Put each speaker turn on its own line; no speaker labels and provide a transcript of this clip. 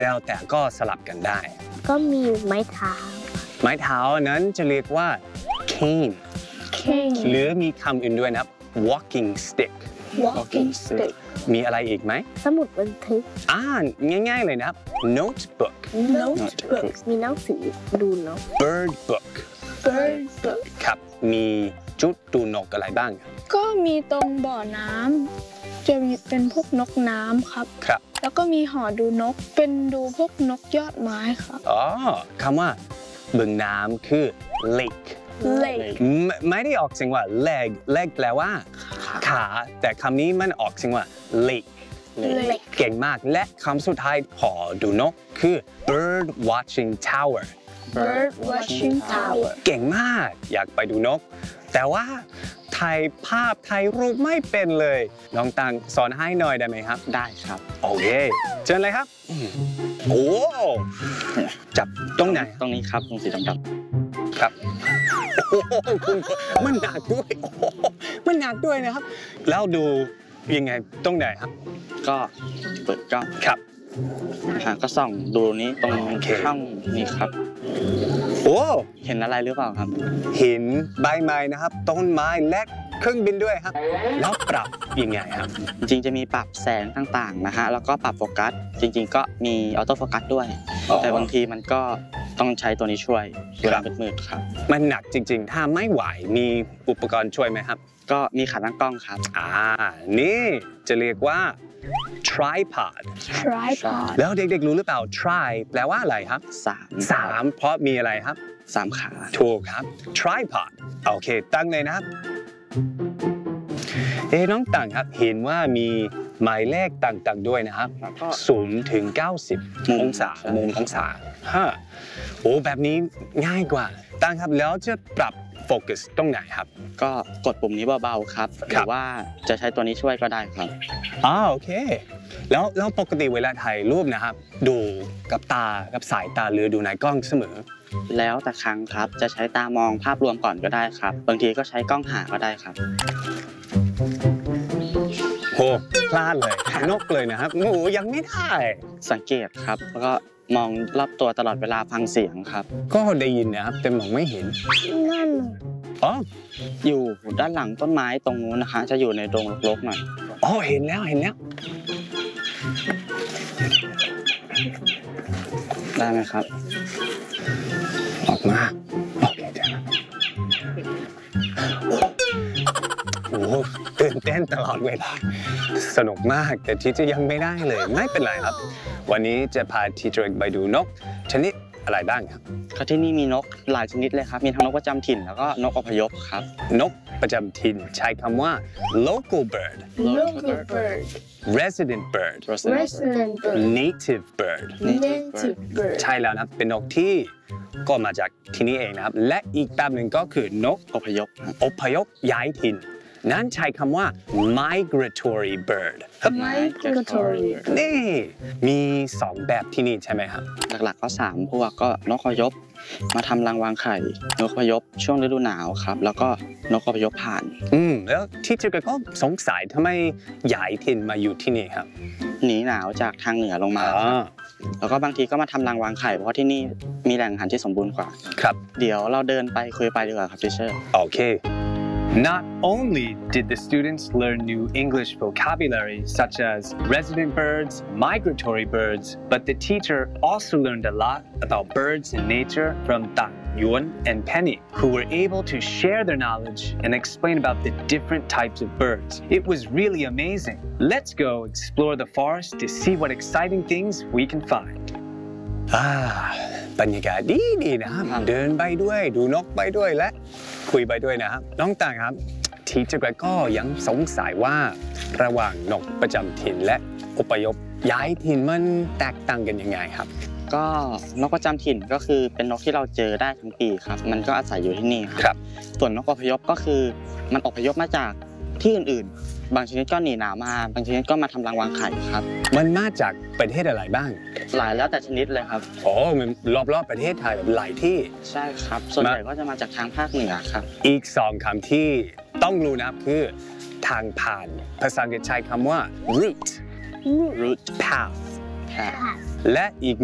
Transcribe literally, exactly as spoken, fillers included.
แล้วแต่ก็สลับกันได้
ก็มีไม้เท้า
ไม้เท้านั้นจะเรียกว่า cane
cane
หรือมีคำอื่นด้วยนะครับ walking stick
walking stick
มีอะไรอีกไหม
สมุดบันทึก
อ่าง่ายๆเลยนะครับ notebook
notebook มีหนังสือดูนก
bird book
bird book
ครับมีจุดดูนกอะไรบ้าง
ก็มีตรงบ่อน้ำจะมีเป็นพวกนกน้ำครับ
ครับ
แล้วก็มีหอดูนกเป็นดูพวกนกยอดไม้ครับ
อ๋อคำว่าบึงน้ำคือ lake
lake
ไม่ไม่ได้ออกเสียงว่า leg leg แปลว่าขาแต่คำนี้มันออกเสียงว่า lake
lake
เก่งมากและคำสุดท้ายหอดูนกคือ bird watching tower
bird watching tower
เก่งมากอยากไปดูนกแต่ว่าถ่ายภาพถ่ายรูปไม่เป็นเลยน้องตังสอนให้หน่อยได้ไหมครับ
ได้ครับ
โอเคเชิญเลยครับโอ้จับตรงไหน
ตรงนี้ครับตรงสีดำ
ๆครับโอ้คุณมันหนักด้วยโอ้มันหนักด้วยนะครับแล้วดูยังไงตรงไหนครับ
ก็เปิดกล้อง
ครับ
ก็ส่องดูนี้ตรงช่องนี้ครับ
โอ้
เห็นอะไรหรือเปล่าครับ
เห็นใบไม้นะครับต้นไม้และเครื่องบินด้วยครับแล้วปรับยังไงครับ
จริงจะมีปรับแสงต่างๆนะฮะแล้วก็ปรับโฟกัสจริงๆก็มีออโต้โฟกัสด้วยแต่บางทีมันก็ต้องใช้ตัวนี้ช่วยเวลามืดๆครับ
มันหนักจริงๆถ้าไม่ไหวมีอุปกรณ์ช่วยไหมครับ
ก็มีขาตั้งกล้องครับ
อ่านี่จะเรียกว่า tripod
tripod
แล้วเด็กๆรู้หรือเปล่า tri แปลว่าอะไรครับ
สาม
สามเพราะมีอะไรครับ
สามขา
ถูกครับ tripod โอเคตั้งเลยนะครับเอ๊น้องตังครับเห็นว่ามีหมายเลขต่างๆด้วยนะครับศูนย์ถึงเก้าสิบองศามุมองศาฮะโอ้แบบนี้ง่ายกว่าตังครับแล้วจะปรับโฟกัสตรงไหนครับ
ก็กดปุ่มนี้เบาๆครับหรือว่าจะใช้ตัวนี้ช่วยก็ได้ครับ
อ๋อโอเคแล้วแล้วปกติเวลาถ่ายรูปนะครับดูกับตากับสายตาหรือดูในกล้องเสมอ
แล้วแต่ครั้งครับจะใช้ตามองภาพรวมก่อนก็ได้ครับบางทีก็ใช้กล้องหาก็ได้ครับ
โหพลาดเลยนกเลยนะครับโอ้ยังไม่ได้
สังเกตครับแล้วก็มองรอบตัวตลอดเวลาฟังเสียงครับ
ก็ได้ยินนะครับแต่มองไม่เห็น
นั่น
อ๋อ
อยู่ด้านหลังต้นไม้ตรงนู้นนะคะจะอยู่ในดงรกๆหน่อย
อ๋อเห็นแล้วเห็นแล้ว
ได้ไหมครับ
ออกมาโอเคจ้ะโอ้ตื่นเต้นตลอดเวลาสนุกมากแต่ที่จะยังไม่ได้เลยไม่เป็นไรครับวันนี้จะพาทีเจอร์ไปดูนกชนิดอะไรบ้างครับ
ก็ที่นี่มีนกหลายชนิดเลยครับมีทั้งนกประจำถิ่นแล้วก็นกอพยพครับ
นกประจำถิ่นใช้คำว่า local bird
local bird
resident bird
resident bird
native bird
native bird
ใช่แล้วนะเป็นนกที่ก็มาจากที่นี่เองนะครับและอีกแบบหนึ่งก็คือนก
อพยพ
อพยพย้ายถิ่นนั้นใช้คำว่า migratory bird
migratory
นี่มีสองแบบที่นี่ใช่ไหมครับ
หลักๆก็สามพวกก็นกอพยพมาทำรังวางไข่นกอพยพช่วงฤดูหนาวครับแล้วก็นกอพยพผ่าน
อืมแล้วที่เจอก็สงสัยทำไมย้ายถิ่นมาอยู่ที่นี่ครับ
หนีหนาวจากทางเหนือลงมาแล้วก็บางทีก็มาทำรังวางไข่เพราะที่นี่มีแหล่งอาหารที่สมบูรณ์กว่า
ครับ
เดี๋ยวเราเดินไปคุยไปดีกว่าครับทิเชอร์
โอเคNot only did the students learn new English vocabulary such as resident birds, migratory birds, but the teacher also learned a lot about birds and nature from Tang, Yuan, and Penny, who were able to share their knowledge and explain about the different types of birds. It was really amazing. Let's go explore the forest to see what exciting things we can find. Ah, บรรยากาศดีดีนะครับเดินไปด้วยดูนกไปด้วยและคุยไปด้วยนะครับน้องต่างครับทีเจอร์ก็ยังสงสัยว่าระหว่างนกประจำถิ่นและอพยพย้ายถิ่นมันแตกต่างกันยังไงครับ
ก็นกประจำถิ่นก็คือเป็นนกที่เราเจอได้ทั้งปีครับมันก็อาศัยอยู่ที่นี่ครับส่วนนกอพยพก็คือมันอพยพมาจากที่อื่นๆบางชนิดก็หนีหนาวมาบางชนิดก็มาทำรังวางไข่ครับ
มันมาจากประเทศอะไรบ้าง
หลายแล้วแต่ชนิดเลยครับ
โอ้มันรอบๆประเทศไทยหลายที่
ใช่ครับส่วนใหญ่ก็จะมาจากทางภาคเหนือครับ
อีกสองคำที่ต้องรู้นะครับคือทางผ่านภาษาอังกฤษใช้คำว่า route
route
path และอีก